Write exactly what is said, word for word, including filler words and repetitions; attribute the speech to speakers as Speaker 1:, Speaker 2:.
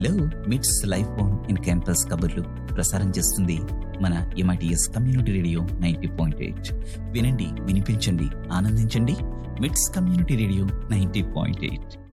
Speaker 1: లో మిట్స్ life on in campus కబుర్లు ప్రసారం చేస్తుంది మన MITS community radio ninety point eight. వినండి, వినిపించండి, ఆనందించండి. మిట్స్ community radio ninety point eight.